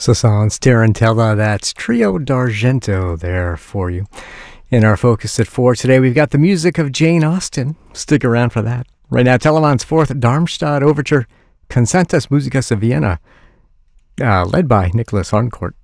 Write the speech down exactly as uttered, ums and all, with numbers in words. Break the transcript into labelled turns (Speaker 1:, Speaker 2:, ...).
Speaker 1: Sans Tarantella, that's Trio d'Argento there for you. In our focus at four today, we've got the music of Jane Austen. Stick around for that. Right now, Telemann's fourth Darmstadt Overture, Concertas Musicas of Vienna, uh, led by Nicholas Harncourt.